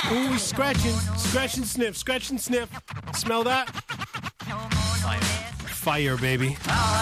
Ooh, he's scratching. Scratch and sniff. Scratch and sniff. Smell that? Fire, baby.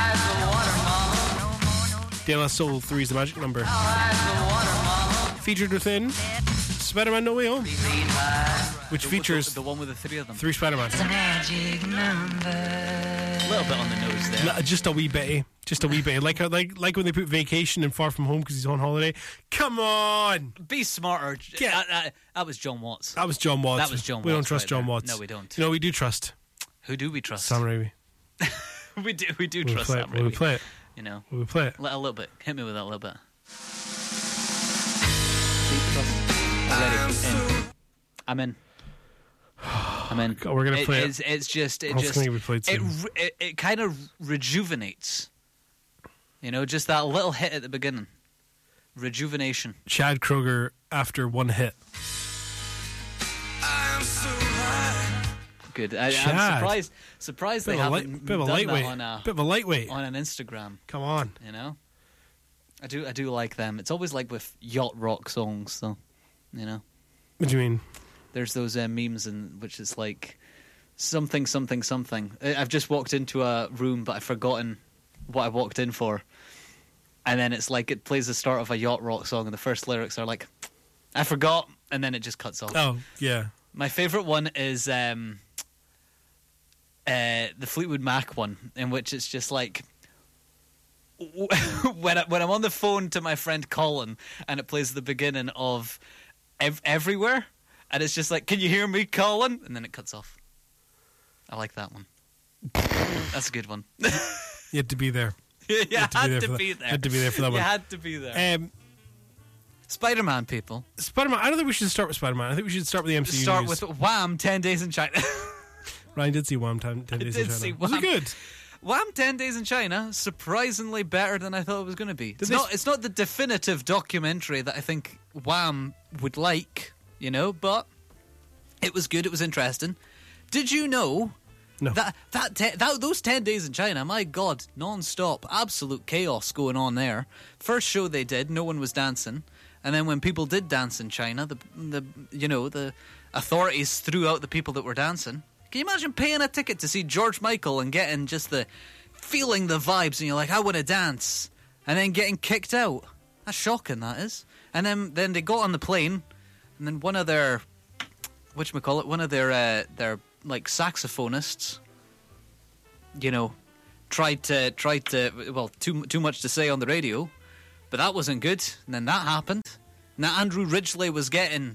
De La Soul 3 is the magic number. Featured within Spider-Man No Way Home, which features the one with the three of them. 3 Spider-Mans. Magic number. A little bit on the nose there. Just a wee bit. Just a wee bit. Like when they put Vacation in Far From Home because he's on holiday. Come on! Be smarter. Yeah. That was John Watts. That was John Watts. That was John Watts. We don't trust right John there. Watts. No, we don't. You know, we do trust Who do we trust? Sam Raimi. we do We'll trust play Sam it. We'll Raimi. play it. You know. We'll play it. A little bit. Hit me with that a little bit. Already. I'm in. God, we're gonna play it. It's just. It It's just. gonna be played soon. It kind of rejuvenates. You know, just that little hit at the beginning. Rejuvenation. Chad Kroger after one hit. Good. I'm Chad. surprised they Bit of a haven't bit of a done lightweight. that Bit of a lightweight. on an Instagram. Come on. You know, I do like them. It's always like with yacht rock songs, though. You know, What do you mean? there's those memes which is like something. I've just walked into a room, but I've forgotten what I walked in for, and then it's like it plays the start of a yacht rock song, and the first lyrics are like, "I forgot," and then it just cuts off. Oh, yeah. My favorite one is the Fleetwood Mac one, in which it's just like when I'm on the phone to my friend Colin, and it plays the beginning of Everywhere, and it's just like, "Can you hear me, Colin?" And then it cuts off. I like that one. That's a good one. You had to be there. You had to for be that. there. Had to be there for that You one. had to be there. Spider-Man, people. Spider-Man. I don't think we should start with Spider-Man. I think we should start with the MCU Start news. with Wham! 10 Days in China. Ryan did see Wham! 10 Days in did China. see Was Wham! it good? Wham! 10 Days in China, surprisingly better than I thought it was going to be. Did It's not the definitive documentary that I think Wham! Would like, you know, but it was good, it was interesting. Did you know No. those 10 days in China, my God, non-stop, absolute chaos going on there. First show they did, no one was dancing. And then when people did dance in China, the authorities threw out the people that were dancing. Can you imagine paying a ticket to see George Michael and getting just feeling the vibes, and you're like, I want to dance, and then getting kicked out? That's shocking, that is. And then they got on the plane, and then one of their like saxophonists, you know, tried to well, too much to say on the radio, but that wasn't good. And then that happened. Now Andrew Ridgeley was getting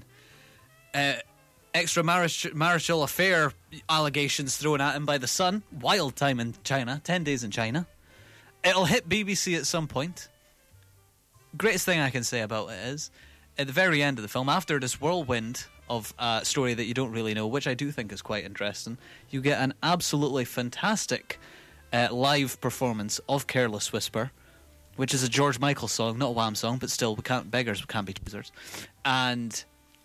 extramarital affair allegations thrown at him by the Sun. Wild time in China. 10 days in China. It'll hit BBC at some point. Greatest thing I can say about it is, at the very end of the film, after this whirlwind of a story that you don't really know, which I do think is quite interesting, you get an absolutely fantastic live performance of Careless Whisper, which is a George Michael song, not a Wham song, but still, we can't be choosers. And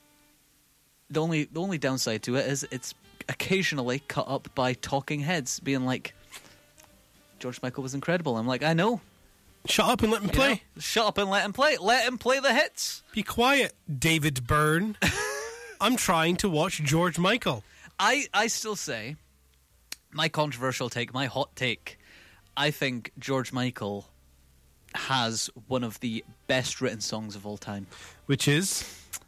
the only downside to it is it's occasionally cut up by talking heads being like, George Michael was incredible. I'm like, I know. Shut up and let him play. Shut up and let him play. Let him play the hits. Be quiet, David Byrne. I'm trying to watch George Michael. I still say, my controversial take, my hot take, I think George Michael has one of the best written songs of all time. Which is?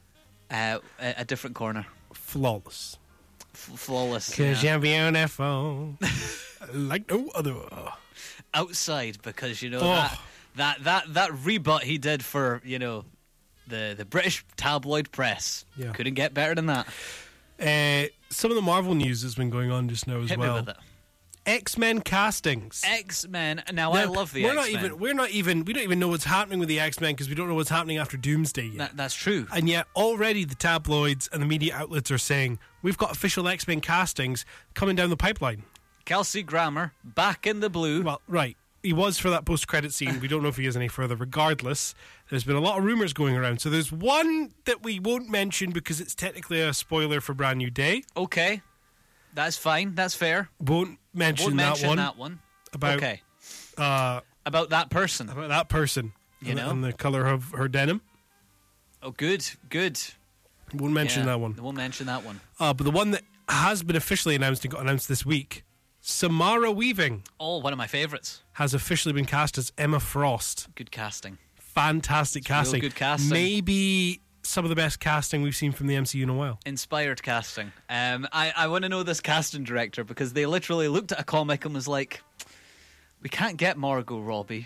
A Different Corner. Flawless. Flawless. Because you're beautiful. Like no other. Outside, because, you know, that rebut he did for, you know, the British tabloid press. Yeah. Couldn't get better than that. Some of the Marvel news has been going on just now as Hit well. me with it. X-Men castings. X-Men. Now I love the X-Men. We don't even know what's happening with the X-Men because we don't know what's happening after Doomsday yet. That's true. And yet already the tabloids and the media outlets are saying we've got official X-Men castings coming down the pipeline. Kelsey Grammer back in the blue. Well, right. He was for that post-credit scene. We don't know if he is any further. Regardless, there's been a lot of rumours going around. So there's one that we won't mention because it's technically a spoiler for Brand New Day. Okay. That's fine. That's fair. Won't mention that one. About, okay. About that person. About that person. You know? And the colour of her denim. Oh, good. Good. Won't mention that one. Won't mention that one. But the one that has been officially announced and got announced this week, Samara Weaving, Oh, one of my favourites. has officially been cast as Emma Frost. Good casting. Fantastic casting. real good casting. Maybe some of the best casting we've seen from the MCU in a while. Inspired casting. I want to know this casting director because they literally looked at a comic and was like, we can't get Margot Robbie.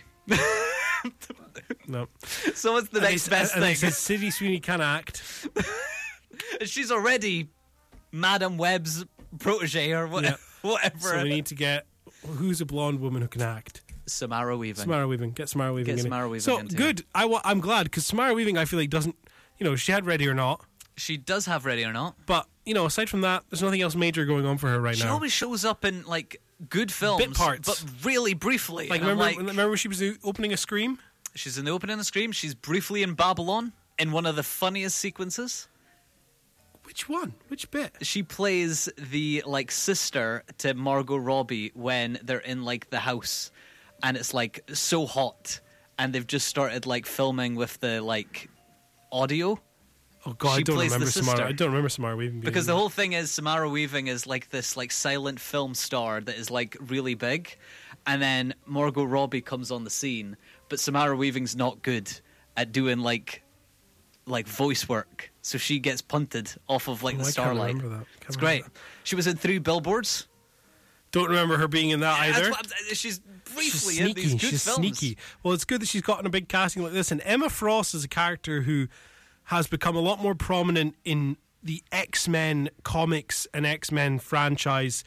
No. So what's the next best and they thing? said Sydney Sweeney can act. She's already Madam Web's protege or Yeah. whatever. So we need to get who's a blonde woman who can act. Samara Weaving. Samara Weaving. Get Samara Weaving. Get in Samara it. Weaving So into good. I'm glad because Samara Weaving, I feel like doesn't. She had Ready or Not, She does have Ready or Not. but aside from that, there's nothing else major going on for her right She now. always shows up in like good films, Bit parts. but really briefly. Like And I'm remember when she was opening a Scream? she's in the opening of the Scream. She's briefly in Babylon in one of the funniest sequences. Which one? Which bit? She plays the like sister to Margot Robbie when they're in like the house, and it's like so hot, and they've just started like filming with the like audio. Oh God, I She don't plays the remember Samara. sister. I don't remember Samara Weaving being Because in the whole thing is Samara Weaving is like this like silent film star that is like really big, and then Margot Robbie comes on the scene, but Samara Weaving's not good at doing like voice work, so she gets punted off of like Oh, the I can't starlight. remember that. Can't It's remember great. that. She was in 3 Billboards. Don't remember her being in that That's either. what she's briefly She's in sneaky. these good She's films. sneaky. Well, it's good that she's gotten a big casting like this. And Emma Frost is a character who has become a lot more prominent in the X-Men comics and X-Men franchise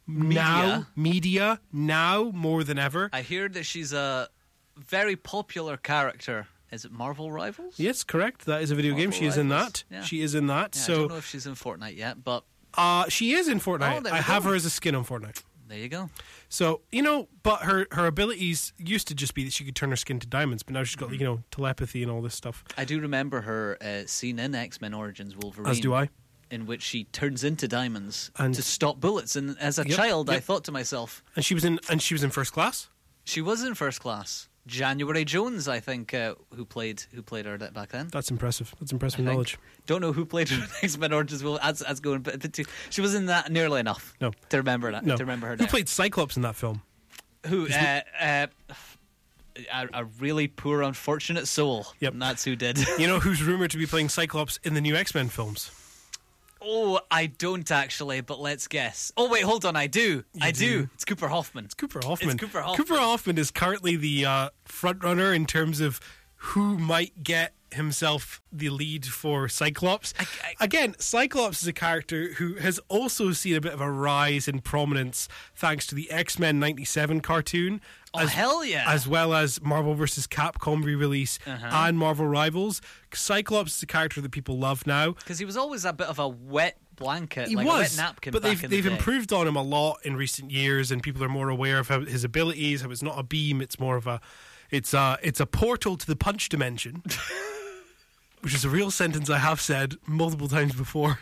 media now more than ever. I hear that she's a very popular character. Is it Marvel Rivals? Yes, correct. That is a video game. Marvel She is in Rivals. that. Yeah. She is in that. Yeah, I don't know So if she's in Fortnite yet, but she is in Fortnite. Oh, there we I have go. her as a skin on Fortnite. there you go. So, but her abilities used to just be that she could turn her skin to diamonds, but now she's got, telepathy and all this stuff. I do remember her scene in X-Men Origins Wolverine. As do I. In which she turns into diamonds And- to stop bullets. And as a Yep, child, I yep. thought to myself, And she was in First Class. she was in First Class. January Jones, I think, who played her back then. That's impressive. That's impressive I think. knowledge. Don't know who played her in X-Men Origins. Well, that's going. But she was in that nearly enough. No. To remember that. No. To remember her. Who name. played Cyclops in that film? Who? A really poor, unfortunate soul. Yep. And that's who did. You know who's rumored to be playing Cyclops in the new X-Men films? Oh, I don't actually, but let's guess. Oh wait, hold on. I do. I do. do. It's Cooper Hoffman. It's Cooper Hoffman. It's Cooper Hoffman. Cooper Hoffman is currently the front runner in terms of who might get himself the lead for Cyclops. Again, Cyclops is a character who has also seen a bit of a rise in prominence thanks to the X-Men 97 cartoon. Oh, hell yeah. As well as Marvel vs. Capcom re-release and Marvel Rivals. Cyclops is a character that people love now. Because he was always a bit of a wet blanket, He like was, a wet napkin. but back in they've the day. improved on him a lot in recent years, and people are more aware of his abilities. How it's not a beam; it's more of it's a portal to the punch dimension, which is a real sentence I have said multiple times before.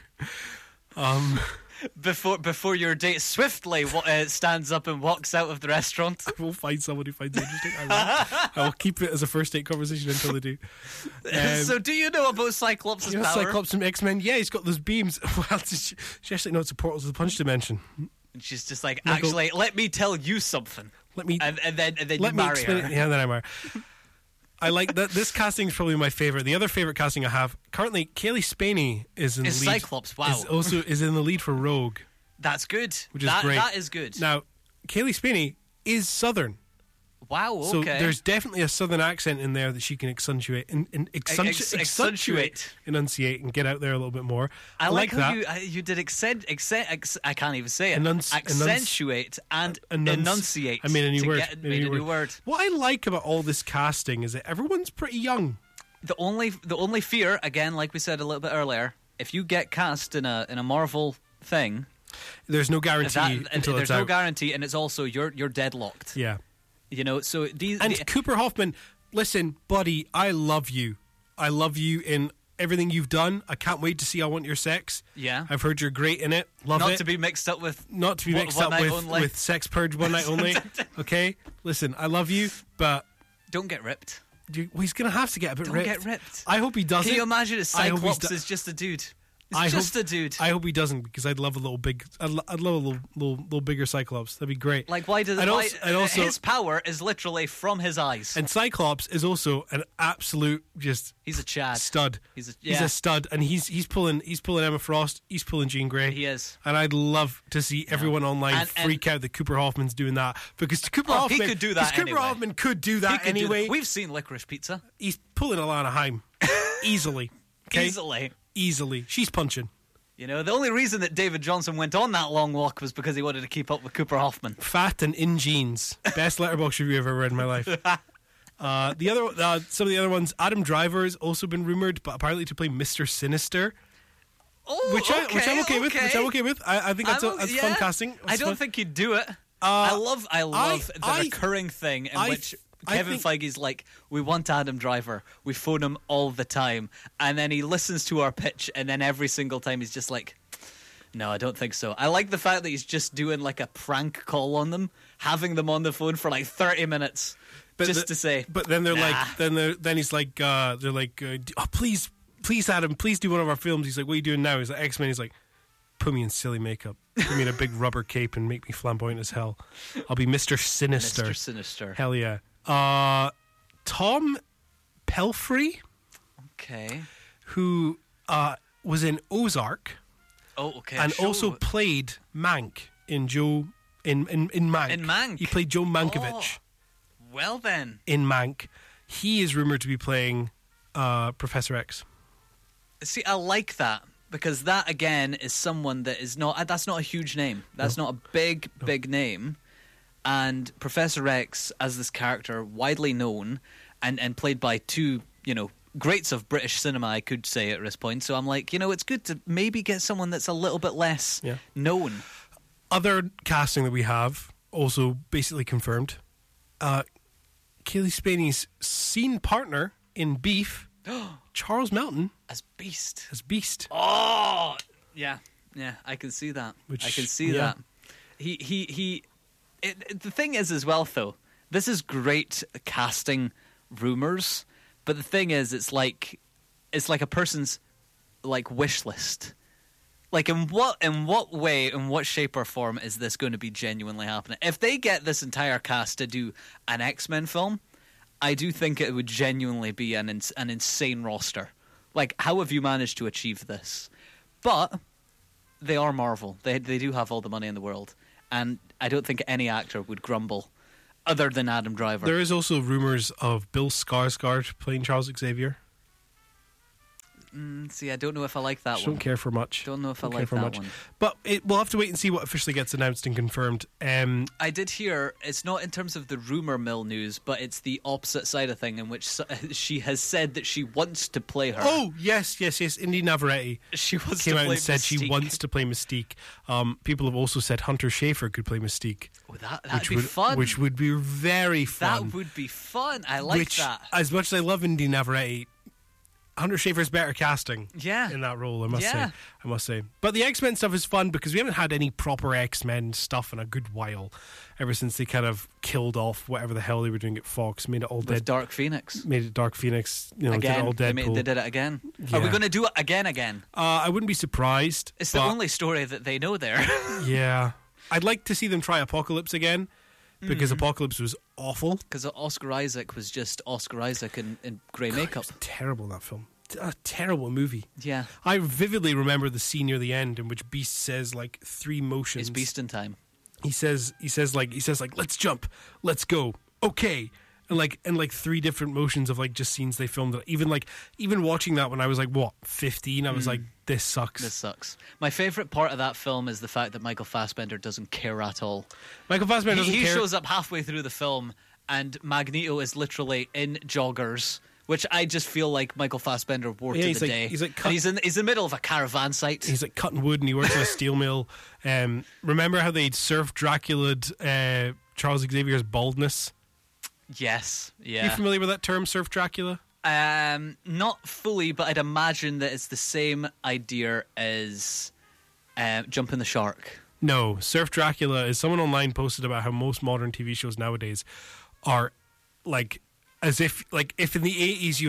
Before your date swiftly stands up and walks out of the restaurant. I will find someone who finds it interesting. I will keep it as a first date conversation until they do. So, do you know about Cyclops' You know, power? Cyclops from X-Men. Yeah, he's got those beams. Well, she actually knows it's a portal to the punch dimension. And she's just like, Let go- actually, let me tell you something. Let me And then you let me marry explain her. it. Yeah, then I marry. I like that. This casting is probably my favorite. The other favorite casting I have currently, Kaylee Spaney is in Is the lead. Cyclops, wow. Is in the lead for Rogue, That's good. which is that, great. That is good. Now, Kaylee Spaney is Southern, Wow, so okay. there's definitely a Southern accent in there that she can accentuate enunciate, and get out there a little bit more. I like how that. you did I can't even say it. Accentuate and enunciate. I made a new to word. Get, made a new word. What I like about all this casting is that everyone's pretty young. The only fear, again, like we said a little bit earlier, if you get cast in a Marvel thing, There's no guarantee until there's it's no out. guarantee, and it's also you're deadlocked. Yeah. You know, so these And Cooper Hoffman, listen, buddy, I love you. I love you in everything you've done. I can't wait to see I Want Your Sex. Yeah. I've heard you're great in it. Love not it. to be mixed up with Not to be mixed One up Night Only. with Sex Purge One Night Only. Okay? Listen, I love you, but Don't get ripped. he's going to have to get a bit Don't ripped. get ripped. I hope he doesn't. Can you imagine if I hope Cyclops he's is just a dude? It's just a dude. I hope he doesn't, because I'd love a little big. I'd love a little bigger Cyclops. That'd be great. Like, why does also his power is literally from his eyes? And Cyclops is also an absolute just. He's a Chad stud. He's a stud, and he's pulling Emma Frost. He's pulling Jean Grey. He is. And I'd love to see everyone online freak out that Cooper Hoffman's doing that, because Hoffman, he could do that. Cooper Hoffman could do that anyway. We've seen Licorice Pizza. He's pulling Alana Haim easily. Okay? Easily. She's punching. You know, the only reason that David Johnson went on that long walk was because he wanted to keep up with Cooper Hoffman. Fat and in jeans. Best letterbox review I've ever read in my life. Some of the other ones. Adam Driver has also been rumored, but apparently to play Mr. Sinister. Oh, which I'm okay with. I think that's fun casting. I don't think he'd do it. I love the recurring thing in which Kevin Feige's like, we want Adam Driver. We phone him all the time. And then he listens to our pitch, and then every single time he's just like, no, I don't think so. I like the fact that he's just doing like a prank call on them, having them on the phone for like 30 minutes to say. But then they're like, then he's like, they're like, oh, please, Adam, please do one of our films. He's like, what are you doing now? He's like, X-Men. He's like, put me in silly makeup. Put me in a big rubber cape and make me flamboyant as hell. I'll be Mr. Sinister. Mr. Sinister. Hell yeah. Tom Pelphrey. Okay. Who was in Ozark. Oh, okay. And also played Mank in Mank. In Mank. He played Joe Mankiewicz. Oh, well then. In Mank. He is rumored to be playing Professor X. See, I like that, because that again is someone that is not. That's not a huge name. That's not a big name. And Professor X, as this character, widely known and played by two, greats of British cinema, I could say at this point. So I'm like, it's good to maybe get someone that's a little bit less known. Other casting that we have, also basically confirmed. Kaylee Spaney's scene partner in Beef, Charles Melton. As Beast. Oh! Yeah, I can see that. I can see that. The thing is as well, though, this is great casting rumors, but the thing is, it's like a person's like wish list. Like, in what way, in what shape or form is this going to be genuinely happening? If they get this entire cast to do an X-Men film, I do think it would genuinely be an insane roster. Like, how have you managed to achieve this? But they are Marvel. They do have all the money in the world. And I don't think any actor would grumble, other than Adam Driver. There is also rumours of Bill Skarsgård playing Charles Xavier. See, I don't know if I like that one. Don't care for much. Don't know if I like that one. But we'll have to wait and see what officially gets announced and confirmed. I did hear, it's not in terms of the rumour mill news, but it's the opposite side of thing, in which she has said that she wants to play her. Oh, yes. Indy Navarrete came out and said Mystique. She wants to play Mystique. People have also said Hunter Schafer could play Mystique. Oh, that'd be fun. Which would be very fun. That would be fun. I like that. As much as I love Indy Navarrete, Hunter Schafer's better casting in that role, I must say. But the X-Men stuff is fun because we haven't had any proper X-Men stuff in a good while, ever since they kind of killed off whatever the hell they were doing at Fox, made it all dead. Dark Phoenix. Made it Dark Phoenix, did it all Deadpool. They did it again. Yeah. Are we going to do it again? I wouldn't be surprised. It's the only story that they know there. Yeah. I'd like to see them try Apocalypse again, because Apocalypse was awful. Because Oscar Isaac was just Oscar Isaac in grey makeup. It was terrible, that film. A terrible movie. Yeah. I vividly remember the scene near the end in which Beast says like three motions. It's Beast in time. He says let's jump, let's go, okay. And like three different motions of like just scenes they filmed. Even watching that when I was like 15, I was like, this sucks. My favourite part of that film is the fact that Michael Fassbender doesn't care at all. Michael Fassbender doesn't care. He shows up halfway through the film and Magneto is literally in joggers, which I just feel like Michael Fassbender wore to the day. He's in the middle of a caravan site. He's like cutting wood and he works in a steel mill. Remember how they'd surf Dracula'd Charles Xavier's baldness? Yes, yeah. Are you familiar with that term, Surf Dracula? Not fully, but I'd imagine that it's the same idea as Jumping the Shark. No, Surf Dracula is someone online posted about how most modern TV shows nowadays are like as if in the 80s you had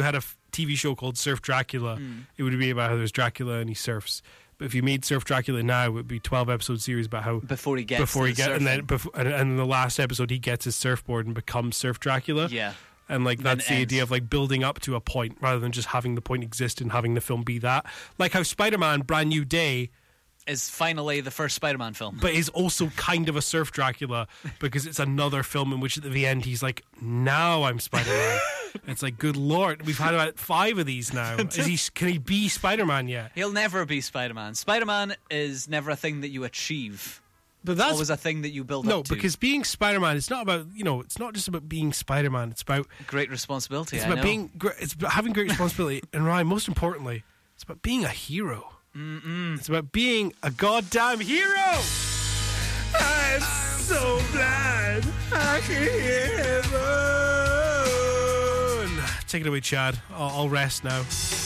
TV show called Surf Dracula, it would be about how there's Dracula and he surfs. But if you made Surf Dracula now, it would be 12-episode series about how before he gets and then and in the last episode he gets his surfboard and becomes Surf Dracula. Yeah. And like that's the idea of like building up to a point rather than just having the point exist and having the film be that. Like how Spider-Man Brand New Day is finally the first Spider-Man film, but is also kind of a Surf Dracula because it's another film in which at the end he's like, now I'm Spider-Man. It's like, good lord, we've had about 5 of these now. Can he be Spider-Man yet? He'll never be Spider-Man. Spider-Man is never a thing that you achieve. But that's always a thing that you build up to. No, because being Spider-Man, it's not about, it's not just about being Spider-Man. It's about great responsibility. It's about it's about having great responsibility, and Ryan, most importantly, it's about being a hero. It's about being a goddamn hero. I'm so glad I can hear heaven. Take it away, Chad. I'll rest now.